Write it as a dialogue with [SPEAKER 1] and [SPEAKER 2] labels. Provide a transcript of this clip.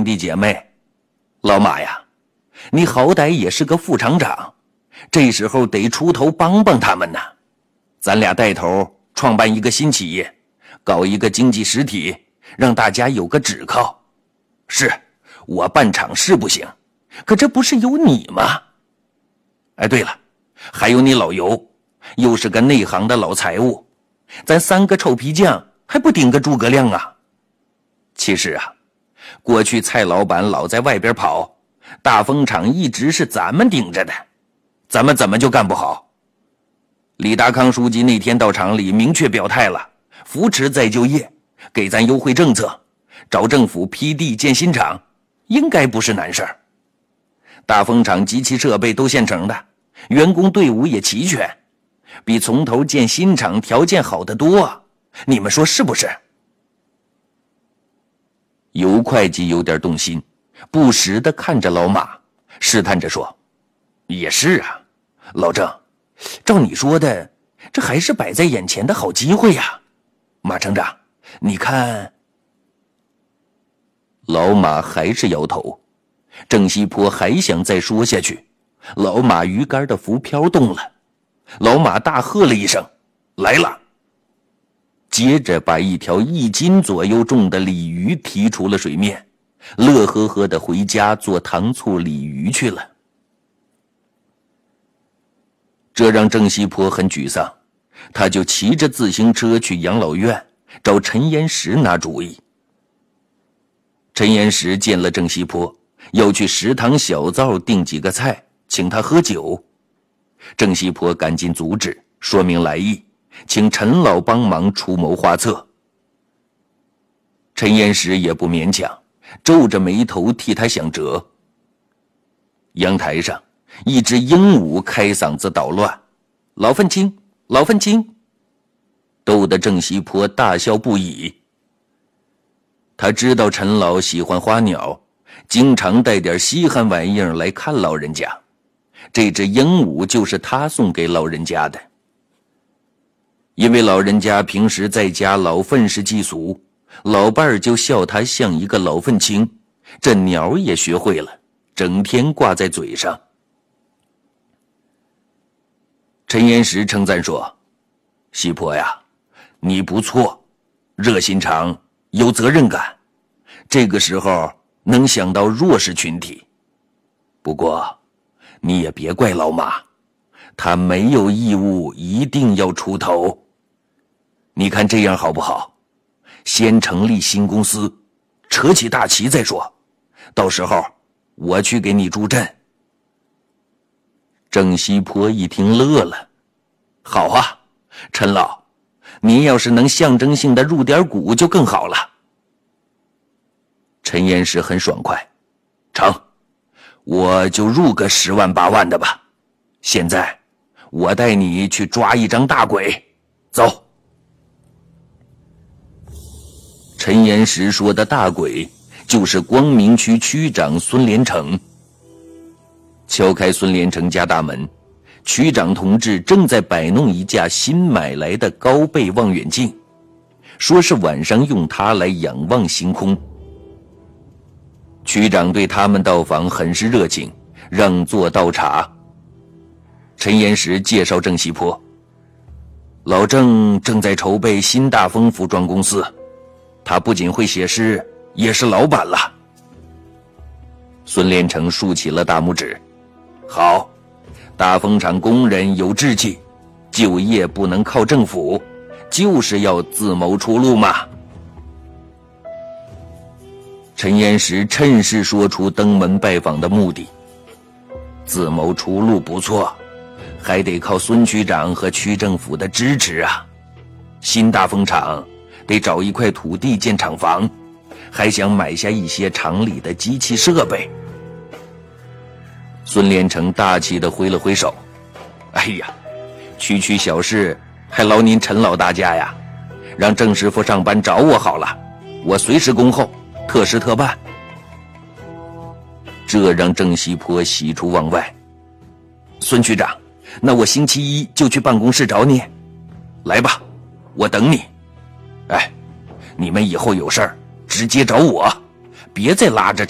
[SPEAKER 1] 兄弟姐妹。老马呀，你好歹也是个副厂长，这时候得出头帮帮他们呢。咱俩带头创办一个新企业，搞一个经济实体，让大家有个指靠。是，我办厂是不行，可这不是有你吗？哎，对了，还有你老尤，又是个内行的老财务，咱3个臭皮匠还不顶个诸葛亮啊？其实啊，过去蔡老板老在外边跑，大风厂一直是咱们顶着的，咱们怎么就干不好？李达康书记那天到厂里明确表态了，扶持再就业，给咱优惠政策，找政府批地建新厂，应该不是难事儿。大风厂机器设备都现成的，员工队伍也齐全，比从头建新厂条件好得多，你们说是不是？尤会计有点动心，不时地看着老马，试探着说：“也是啊，老郑，照你说的，这还是摆在眼前的好机会呀。马厂长，你看。”老马还是摇头。郑西坡还想再说下去，老马鱼竿的浮漂动了，老马大喝了一声：“来了！”接着把一条1斤左右重的鲤鱼提出了水面，乐呵呵地回家做糖醋鲤鱼去了。这让郑西坡很沮丧，他就骑着自行车去养老院找陈岩石拿主意。陈岩石见了郑西坡，要去食堂小灶订几个菜，请他喝酒。郑西坡赶紧阻止，说明来意，请陈老帮忙出谋划策。陈岩石也不勉强，皱着眉头替他想辙。阳台上，一只鹦鹉开嗓子捣乱：“老愤青，老愤青！”逗得郑西坡大笑不已。他知道陈老喜欢花鸟，经常带点稀罕玩意儿来看老人家，这只鹦鹉就是他送给老人家的。因为老人家平时在家老愤世嫉俗，老伴儿就笑他像一个老愤青，这鸟也学会了，整天挂在嘴上。陈岩石称赞说：“西坡呀，你不错，热心肠，有责任感，这个时候能想到弱势群体。不过你也别怪老马，他没有义务一定要出头。你看这样好不好？先成立新公司，扯起大旗再说，到时候我去给你助阵。”郑西坡一听乐了：“好啊，陈老，您要是能象征性的入点股就更好了。”陈岩石很爽快：“成，我就入个10万8万的吧。现在我带你去抓一张大鬼，走。”陈岩石说的大鬼就是光明区区长孙连成。敲开孙连成家大门，区长同志正在摆弄一架新买来的高倍望远镜，说是晚上用它来仰望星空。区长对他们到访很是热情，让座倒茶。陈岩石介绍郑西坡：“老郑正在筹备新大丰服装公司，他不仅会写诗，也是老板了。”孙连成竖起了大拇指：“好，大丰厂工人有志气，就业不能靠政府，就是要自谋出路嘛。”陈岩石趁势说出登门拜访的目的：“自谋出路不错，还得靠孙区长和区政府的支持啊。新大丰厂得找一块土地建厂房，还想买下一些厂里的机器设备。”孙连成大气地挥了挥手：“哎呀，区区小事，还劳您陈老大家呀，让郑师傅上班找我好了，我随时恭候，特事特办。”这让郑西坡喜出望外：“孙区长，那我星期一就去办公室找你。来吧，我等你。哎，你们以后有事儿直接找我，别再拉着